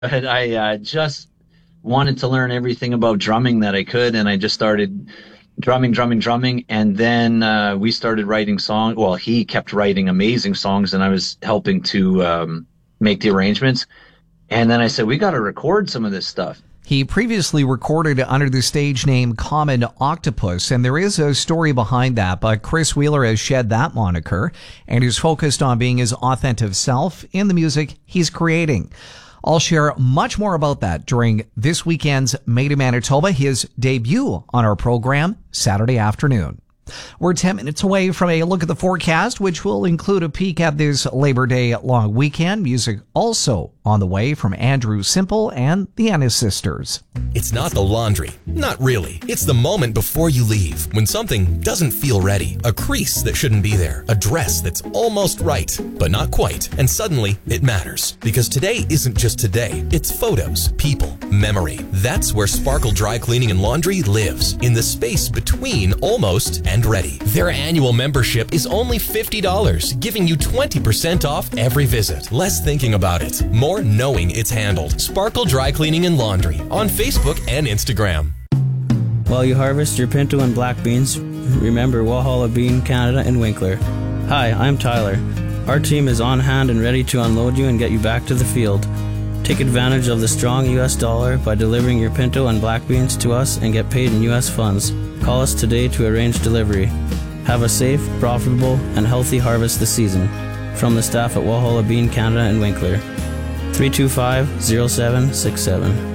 But I just wanted to learn everything about drumming that I could, and I just started drumming, and then we started writing songs. Well, he kept writing amazing songs, and I was helping to make the arrangements. And then I said, we got to record some of this stuff. He previously recorded under the stage name Common Octopus, and there is a story behind that, but Chris Wheeler has shed that moniker and is focused on being his authentic self in the music he's creating. I'll share much more about that during this weekend's Made in Manitoba, his debut on our program Saturday afternoon. We're 10 minutes away from a look at the forecast, which will include a peek at this Labor Day long weekend. Music also on the way from Andrew Simple and the Ennis Sisters. It's not the laundry. Not really. It's the moment before you leave when something doesn't feel ready. A crease that shouldn't be there. A dress that's almost right, but not quite. And suddenly it matters. Because today isn't just today. It's photos, people, memory. That's where Sparkle Dry Cleaning and Laundry lives. In the space between almost and ready. Their annual membership is only $50, giving you 20% off every visit. Less thinking about it, more knowing it's handled. Sparkle Dry Cleaning and Laundry on Facebook and Instagram. While you harvest your pinto and black beans, remember Walhalla Bean Canada in Winkler. Hi, I'm Tyler. Our team is on hand and ready to unload you and get you back to the field. Take advantage of the strong U.S. dollar by delivering your pinto and black beans to us and get paid in U.S. funds. Call us today to arrange delivery. Have a safe, profitable, and healthy harvest this season. From the staff at Walhalla Bean Canada in Winkler. 325-0767.